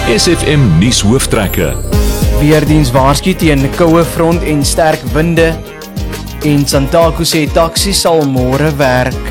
SFM nuus hooftrekke. Weerdiens waarsku teen koue front en sterk winde. En Santaco sê taxi sal môre werk.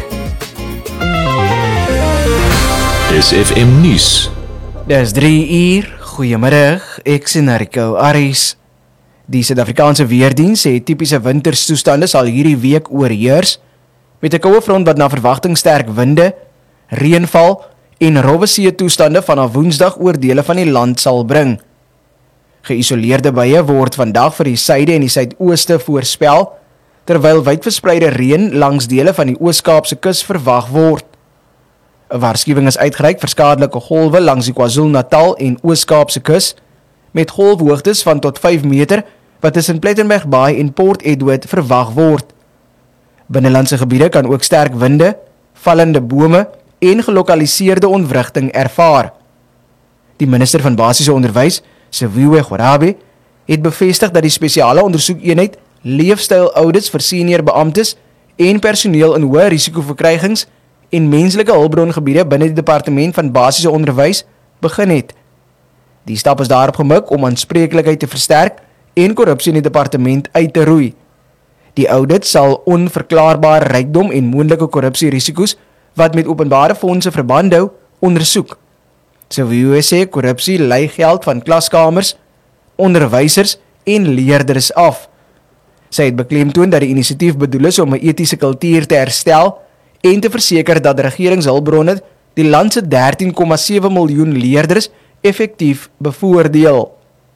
SFM nuus. Dis 3 uur. Goeiemiddag, ek sien Rico Aries. Die Suid-Afrikaanse weerdiens sê tipiese winterstoestande sal hierdie week oorheers, met 'n koue front wat na verwagting sterk winde, reënval en rowwe see toestande vanaf Woensdag oor dele van die land sal bring. Geïsoleerde buie word vandag vir die suide en die suidooste voorspel, terwyl wydverspreide reën langs dele van die Oos-Kaapse kus verwag word. 'n Waarskuwing is uitgereik vir skadelike golwe langs die KwaZulu-Natal en Oos-Kaapse kus, met golfhoogtes van tot 5 meter wat tussen Plettenberg Baai en Port Edward verwag word. Binnelandse gebiede kan ook sterk winde, vallende bome en gelokaliseerde ontwrigting ervaar. Die minister van basiese onderwys, Siviwe Gorabe, het bevestig dat die spesiale ondersoekeenheid leefstyl-audits vir senior beamptes en personeel in hoë risikoverkrygings en menslike hulpbrongebiede binne die departement van basiese onderwys begin het. Die stap is daarop gemik om aanspreeklikheid te versterk en korrupsie in die departement uit te roei. Die audit sal onverklaarbare rykdom en moontlike korrupsierisiko's wat met openbare fondse verband hou, ondersoek. Siviwe sê korrupsie lei geld van klaskamers, onderwysers en leerders af. Sy het beklemtoon dat die inisiatief bedoel is om 'n etiese kultuur te herstel en te verseker dat regeringshulpbronne die land se 13,7 miljoen leerders effektief bevoordeel.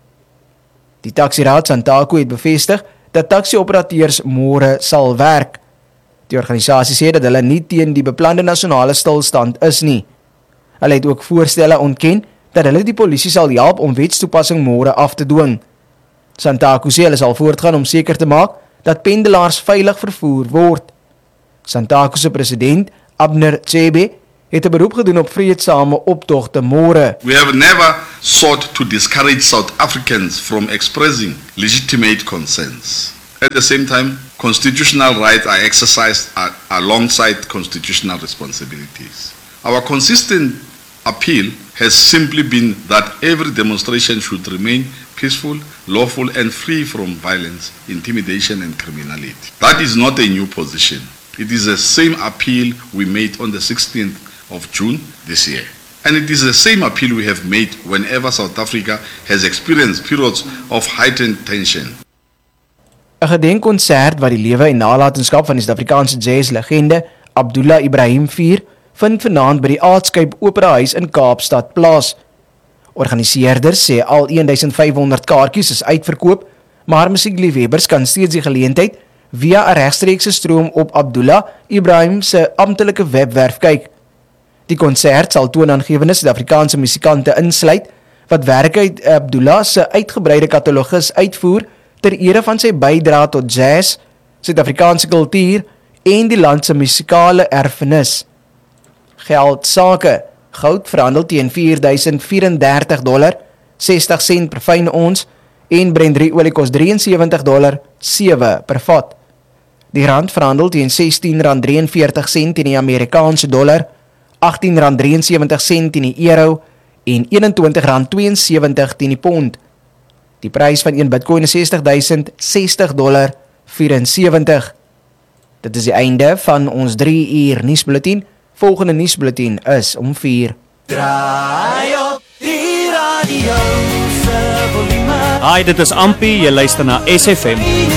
Die taxiraad Santaco het bevestig dat taxi-operateurs môre sal werk. Die organisasie sê dat hulle nie teen die beplande nasionale stilstand is nie. Hulle het ook voorstelle ontken dat hulle die polisie sal help om wetstoepassing môre af te dwing. Santaco sê hulle sal voortgaan om seker te maak dat pendelaars veilig vervoer word. Santaco se president, Abner Chebe, het 'n beroep gedoen op vreedsame optogte môre. We have never sought to discourage South Africans from expressing legitimate concerns. At the same time, constitutional rights are exercised alongside constitutional responsibilities. Our consistent appeal has simply been that every demonstration should remain peaceful, lawful and free from violence, intimidation and criminality. That is not a new position. It is the same appeal we made on the 16th of June this year. And it is the same appeal we have made whenever South Africa has experienced periods of heightened tension. 'n Gedenkkonsert wat die lewe en nalatenskap van die Suid-Afrikaanse jazzlegende Abdullah Ibrahim vier, vind vanaand by die Aardskyp Operahuis in Kaapstad plaas. Organiseerders sê al 1500 kaartjies is uitverkoop, maar musiekliefhebbers kan steeds die geleentheid via 'n regstreekse stroom op Abdullah Ibrahim se amptelike webwerf kyk. Die konsert sal toonaangewende Suid-Afrikaanse musikante insluit wat werke uit Abdullah se uitgebreide katalogus uitvoer ter ere van sy bydrae tot jazz, Suid-Afrikaanse kultuur en die land se musikale erfenis. Geldsake: goud verhandel teen $4,034, 60 sent per fyn ons, en Brent olie kos $73.07 per vat. Die rand verhandel teen R16.43 teen die Amerikaanse dollar, R18.73 teen die euro en R21.72 teen die pond. Die prys van 1 Bitcoin is $60,060.74. Dit is die einde van ons 3 uur nuusbulletin. Volgende nuusbulletin is om 4. Draai op die radio se volume. Hi, dit is Ampi, jy luister na SFM.